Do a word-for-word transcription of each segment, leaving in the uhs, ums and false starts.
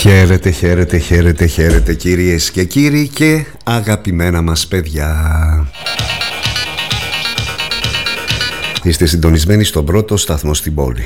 Χαίρετε, χαίρετε, χαίρετε, χαίρετε κυρίες και κύριοι και αγαπημένα μας παιδιά. Είστε συντονισμένοι στον πρώτο σταθμό στην πόλη.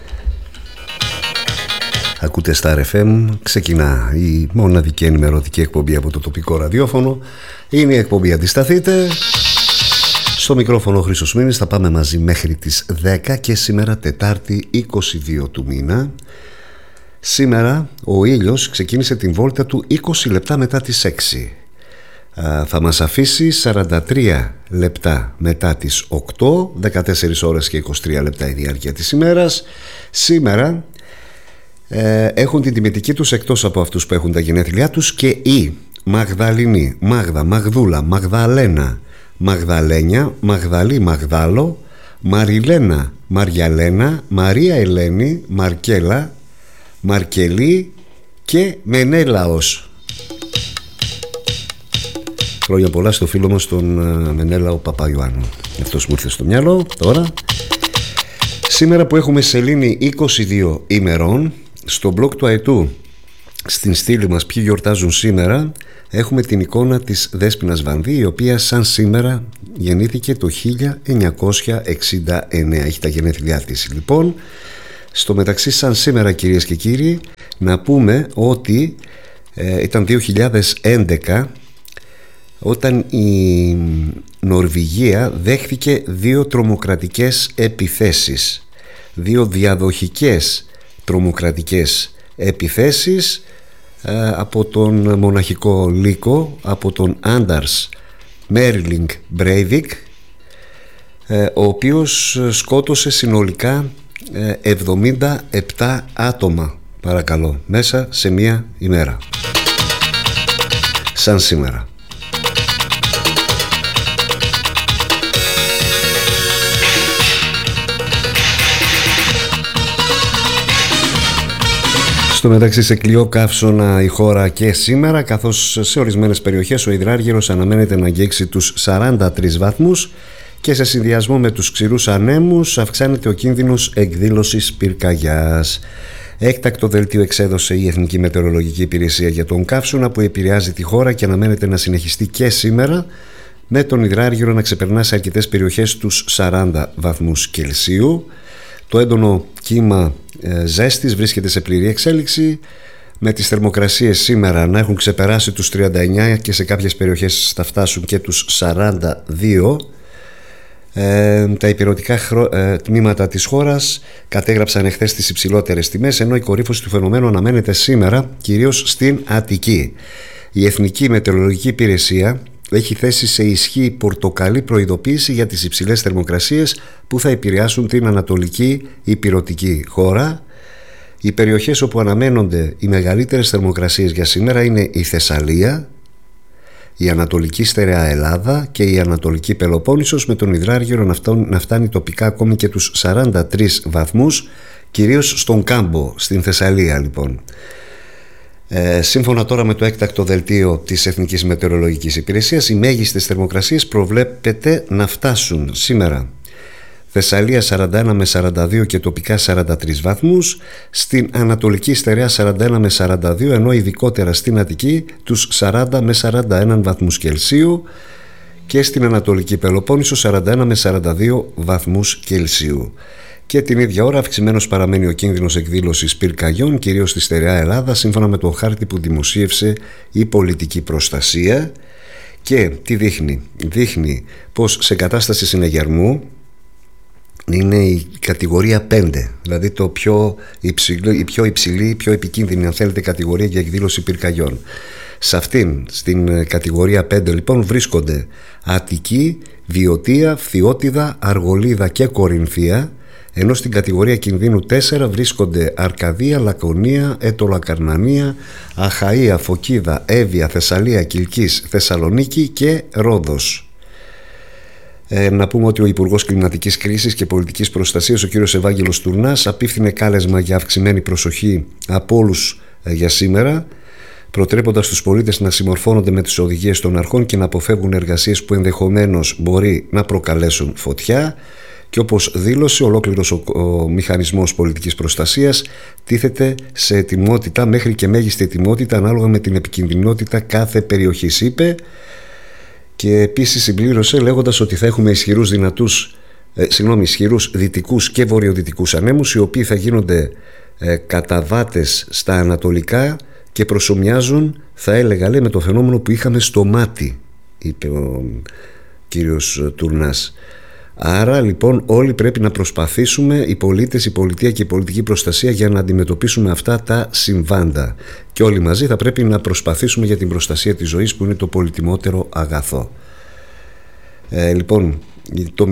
Ακούτε Star εφ εμ, ξεκινά η μοναδική ενημερωτική εκπομπή από το τοπικό ραδιόφωνο. Είναι η εκπομπή Αντισταθείτε. Στο μικρόφωνο Χρήστος Μήνης, θα πάμε μαζί μέχρι τις δέκα και σήμερα Τετάρτη είκοσι δύο του μήνα. Σήμερα ο ήλιος ξεκίνησε την βόλτα του είκοσι λεπτά μετά τις έξι. Α, θα μας αφήσει σαράντα τρία λεπτά μετά τις οκτώ, δεκατέσσερις ώρες και είκοσι τρία λεπτά η διάρκεια της ημέρας. Σήμερα ε, έχουν την τιμητική τους, εκτός από αυτούς που έχουν τα γενέθλιά τους, και η Μαγδαληνή, Μάγδα, Μαγδούλα, Μαγδαλένα, Μαγδαλένια, Μαγδαλή, Μαγδάλο, Μαριλένα, Μαριαλένα, Μαρία Ελένη, Μαρκέλα, Μαρκελή και Μενέλαος. Χρόνια πολλά στο φίλο μας τον Μενέλαο Παπαϊωάννου. Αυτός μου ήρθε στο μυαλό τώρα. Σήμερα που έχουμε σελήνη είκοσι δύο ημερών, στο blog του Αετού, στην στήλη μας ποιοι γιορτάζουν σήμερα, έχουμε την εικόνα της Δέσποινας Βανδύ, η οποία σαν σήμερα γεννήθηκε το χίλια εννιακόσια εξήντα εννέα. Έχει τα γενέθλιά της λοιπόν. Στο μεταξύ, σαν σήμερα κυρίες και κύριοι, να πούμε ότι ε, ήταν δύο χιλιάδες έντεκα όταν η Νορβηγία δέχθηκε δύο τρομοκρατικές επιθέσεις, δύο διαδοχικές τρομοκρατικές επιθέσεις ε, από τον μοναχικό λύκο, από τον Άνταρς Μέρλινγκ Μπρέιβικ, ε, ο οποίος σκότωσε συνολικά εβδομήντα επτά άτομα, παρακαλώ, μέσα σε μία ημέρα, σαν σήμερα. Στο μεταξύ, σε κλειό καύσωνα η χώρα και σήμερα, καθώς σε ορισμένες περιοχές ο υδράργυρος αναμένεται να αγγίξει τους σαράντα τρεις βαθμούς και σε συνδυασμό με τους ξηρούς ανέμους αυξάνεται ο κίνδυνος εκδήλωσης πυρκαγιάς. Έκτακτο δελτίο εξέδωσε η Εθνική Μετεωρολογική Υπηρεσία για τον καύσωνα, που επηρεάζει τη χώρα και αναμένεται να συνεχιστεί και σήμερα, με τον υδράργυρο να ξεπερνά σε αρκετές περιοχές τους σαράντα βαθμούς Κελσίου. Το έντονο κύμα ε, ζέστης βρίσκεται σε πλήρη εξέλιξη, με τις θερμοκρασίες σήμερα να έχουν ξεπεράσει τους τριάντα εννέα και σε κάποιες περιοχές θα φτάσουν και τους σαράντα δύο. Ε, τα υπηρετικά χρο... ε, τμήματα της χώρας κατέγραψαν εχθές τις υψηλότερες τιμές, ενώ η κορύφωση του φαινομένου αναμένεται σήμερα κυρίως στην Αττική. Η Εθνική Μετεωρολογική Υπηρεσία έχει θέσει σε ισχύ πορτοκαλί προειδοποίηση για τις υψηλές θερμοκρασίες που θα επηρεάσουν την ανατολική υπηρετική χώρα. Οι περιοχές όπου αναμένονται οι μεγαλύτερες θερμοκρασίες για σήμερα είναι η Θεσσαλία, η Ανατολική Στερεά Ελλάδα και η Ανατολική Πελοπόννησος, με τον υδράργυρο να φτάνει, να φτάνει τοπικά ακόμη και τους σαράντα τρεις βαθμούς, κυρίως στον Κάμπο, στην Θεσσαλία λοιπόν. Ε, σύμφωνα τώρα με το έκτακτο δελτίο της Εθνικής Μετεωρολογικής Υπηρεσίας, οι μέγιστες θερμοκρασίες προβλέπεται να φτάσουν σήμερα Θεσσαλία σαράντα ένα με σαράντα δύο και τοπικά σαράντα τρεις βαθμούς, στην Ανατολική Στερεά σαράντα ένα με σαράντα δύο, ενώ ειδικότερα στην Αττική τους σαράντα με σαράντα ένα βαθμούς Κελσίου, και στην Ανατολική Πελοπόννησο σαράντα ένα με σαράντα δύο βαθμούς Κελσίου. Και την ίδια ώρα αυξημένος παραμένει ο κίνδυνος εκδήλωσης πυρκαγιών, κυρίως στη Στερεά Ελλάδα, σύμφωνα με το χάρτη που δημοσίευσε η Πολιτική Προστασία. Και τι δείχνει? Δείχνει πως σε κατάσταση συναγερμού είναι η κατηγορία πέντε, δηλαδή το πιο υψηλό, η πιο υψηλή, η πιο επικίνδυνη αν θέλετε κατηγορία για εκδήλωση πυρκαγιών. Σε αυτήν, στην κατηγορία πέντε λοιπόν, βρίσκονται Αττική, Βιωτία, Φθιώτιδα, Αργολίδα και Κορινθία, ενώ στην κατηγορία κινδύνου τέσσερα βρίσκονται Αρκαδία, Λακωνία, Έτωλα-Καρνανία, Αχαΐα, Φωκίδα, Εύβοια, Θεσσαλία, Κιλκής, Θεσσαλονίκη και Ρόδος. Ε, να πούμε ότι ο Υπουργός Κλιματικής Κρίσης και Πολιτικής Προστασίας, ο κ. Ευάγγελος Τουρνάς, απίφθινε κάλεσμα για αυξημένη προσοχή από όλους ε, για σήμερα, προτρέποντας τους πολίτες να συμμορφώνονται με τις οδηγίες των αρχών και να αποφεύγουν εργασίες που ενδεχομένως μπορεί να προκαλέσουν φωτιά. Και όπως δήλωσε, ολόκληρος ο, ο μηχανισμός πολιτικής προστασίας τίθεται σε ετοιμότητα, μέχρι και μέγιστη ετοιμότητα, ανάλογα με την επικινδυνότητα κάθε περιοχής, είπε. Και επίσης συμπλήρωσε λέγοντας ότι θα έχουμε ισχυρούς δυνατούς ε, συγγνώμη, ισχυρούς δυτικούς και βορειοδυτικούς ανέμους, οι οποίοι θα γίνονται ε, καταβάτες στα ανατολικά και προσομοιάζουν, θα έλεγα, λέει, με το φαινόμενο που είχαμε στο Μάτι, είπε ο κύριος Τουρνάς. Άρα λοιπόν όλοι πρέπει να προσπαθήσουμε, οι πολίτες, η πολιτεία και η πολιτική προστασία, για να αντιμετωπίσουμε αυτά τα συμβάντα, και όλοι μαζί θα πρέπει να προσπαθήσουμε για την προστασία της ζωής, που είναι το πολυτιμότερο αγαθό. ε, Λοιπόν, το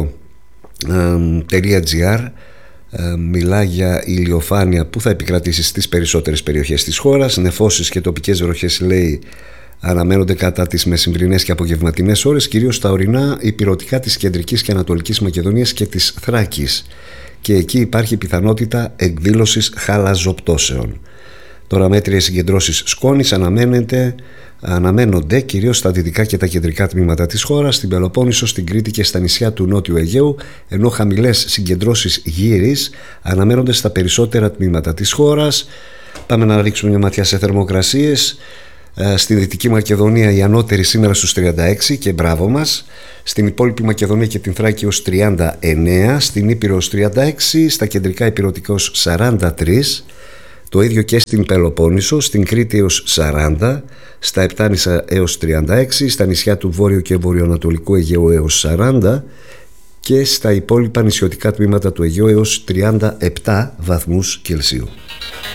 meteo.gr ε, μιλά για ηλιοφάνεια που θα επικρατήσει στις περισσότερες περιοχές της χώρας. Νεφώσεις και τοπικές βροχές, λέει, αναμένονται κατά τις μεσημβρινές και απογευματινές ώρες, κυρίως στα ορεινά ηπειρωτικά της Κεντρικής και Ανατολικής Μακεδονίας και της Θράκης, και εκεί υπάρχει πιθανότητα εκδήλωσης χαλαζοπτώσεων. Τώρα, μέτριες συγκεντρώσεις σκόνης αναμένεται, αναμένονται κυρίως στα δυτικά και τα κεντρικά τμήματα της χώρας, στην Πελοπόννησο, στην Κρήτη και στα νησιά του Νότιου Αιγαίου, ενώ χαμηλές συγκεντρώσεις γύρης αναμένονται στα περισσότερα τμήματα της χώρας. Πάμε να ρίξουμε μια ματιά σε θερμοκρασίες. Στην Δυτική Μακεδονία η ανώτερη σήμερα στους τριάντα έξι, και μπράβο μας. Στην υπόλοιπη Μακεδονία και την Θράκη ως τριάντα εννέα, στην Ήπειρο ως τριάντα έξι, στα κεντρικά ηπειρωτικά ως σαράντα τρία, το ίδιο και στην Πελοπόννησο, στην Κρήτη έως σαράντα, στα Επτάνησα έως τριάντα έξι, στα νησιά του Βόρειου και Βορειοανατολικού Αιγαίου έως σαράντα και στα υπόλοιπα νησιωτικά τμήματα του Αιγαίου έως τριάντα επτά βαθμούς Κελσίου.